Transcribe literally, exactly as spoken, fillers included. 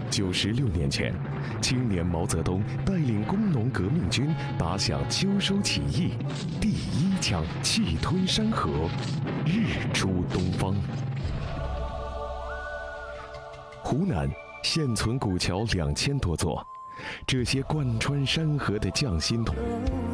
九十六年前，青年毛泽东带领工农革命军打响秋收起义，第一枪气吞山河，日出东方。湖南现存古桥两千多座，这些贯穿山河的匠心图